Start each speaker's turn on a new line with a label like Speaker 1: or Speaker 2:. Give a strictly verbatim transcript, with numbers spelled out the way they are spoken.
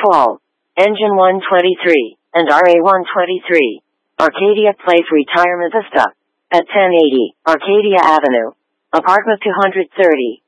Speaker 1: Fall, Engine one twenty-three, and R A one twenty-three. Arcadia Place Retirement Vista. At ten eighty, Arcadia Avenue. Apartment two hundred thirty.